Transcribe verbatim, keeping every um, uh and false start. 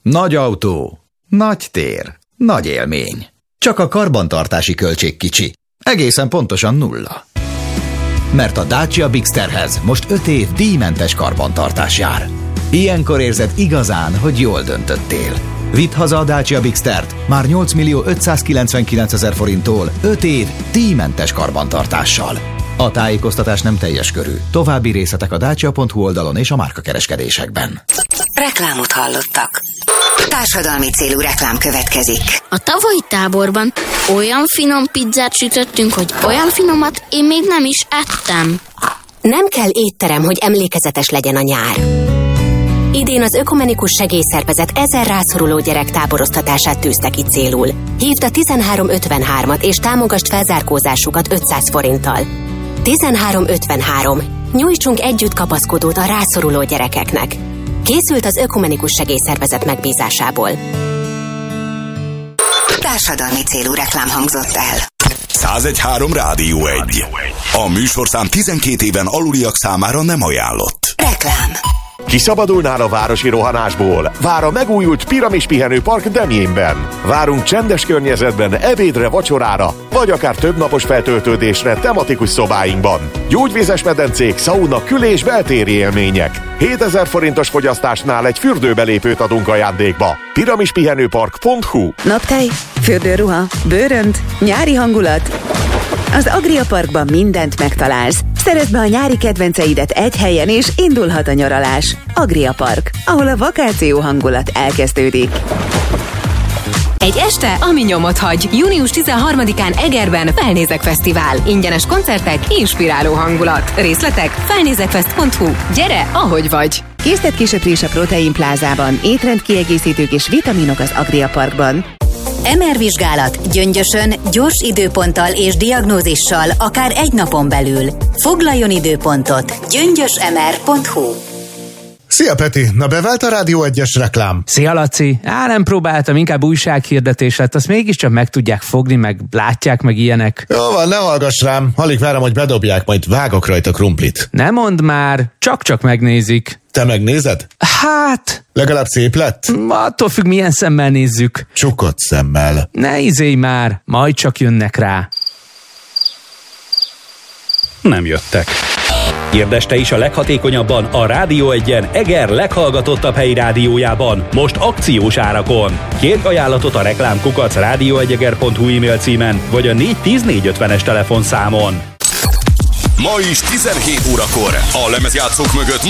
Nagy autó, nagy tér, nagy élmény. Csak a karbantartási költség kicsi. Egészen pontosan nulla. Mert a Dacia Bigsterhez most öt év díjmentes karbantartás jár. Ilyenkor érzed igazán, hogy jól döntöttél. Vidd haza a Dacia Bigstert már nyolc millió ötszázkilencvenkilencezer forinttól öt év díjmentes karbantartással. A tájékoztatás nem teljes körű. További részletek a dacia pont hu oldalon és a márkakereskedésekben. Reklámot hallottak. Társadalmi célú reklám következik. A tavalyi táborban olyan finom pizzát sütöttünk, hogy olyan finomat én még nem is ettem. Nem kell étterem, hogy emlékezetes legyen a nyár. Idén az Ökumenikus Segélyszervezet ezer rászoruló gyerek táboroztatását tűzte ki célul. Hívd a tizenhárom ötvenhármat és támogasd felzárkózásukat ötszáz forinttal. tizenhárom ötvenhárom. Nyújtsunk együtt kapaszkodót a rászoruló gyerekeknek. Készült az Ökumenikus Segélyszervezet megbízásából. Társadalmi célú reklám hangzott el. százegy három Rádió egy. A műsorszám tizenkét éven aluliak számára nem ajánlott. Reklám. Kiszabadulnál a városi rohanásból? Vár a megújult Piramis Pihenőpark Demjénben. Várunk csendes környezetben, ebédre, vacsorára, vagy akár többnapos feltöltődésre tematikus szobáinkban. Gyógyvízes medencék, szauna, kül- és beltéri élmények. hétezer forintos fogyasztásnál egy fürdőbelépőt adunk ajándékba. piramispihenőpark pont hu. Naptej, fürdőruha, bőrönt, nyári hangulat. Az Agria Parkban mindent megtalálsz. Szerezd be a nyári kedvenceidet egy helyen, és indulhat a nyaralás. Agria Park, ahol a vakáció hangulat elkezdődik. Egy este, ami nyomot hagy. június tizenharmadikán Egerben Felnézek Fesztivál. Ingyenes koncertek, inspiráló hangulat. Részletek felnézekfest pont hu. Gyere, ahogy vagy! Készlet-kisöprés a Protein Plázában. Étrendkiegészítők és vitaminok az Agria Parkban. em er vizsgálat Gyöngyösön, gyors időponttal és diagnózissal akár egy napon belül. Foglaljon időpontot. gyöngyös em er pont hu. Szia Peti, na bevált a Rádió egyes reklám? Szia Laci, á nem próbáltam, inkább újsághirdetés lett, azt mégiscsak meg tudják fogni, meg látják, meg ilyenek. Jó van, ne hallgass rám, alig várom, hogy bedobják, majd vágok rajta krumplit. Ne mondd már, csak-csak megnézik. Te megnézed? Hát... Legalább szép lett? Attól függ, milyen szemmel nézzük. Csukott szemmel. Ne izélj már, majd csak jönnek rá. Nem jöttek. Hirdesd te is a leghatékonyabban a Rádió egyen Eger leghallgatottabb helyi rádiójában, most akciós árakon. Kérj ajánlatot a reklámkukac rádióegyeger pont hu e-mail címen, vagy a négy tíz négy ötvenes telefonszámon. Ma is tizenhét órakor a lemezjátszók mögött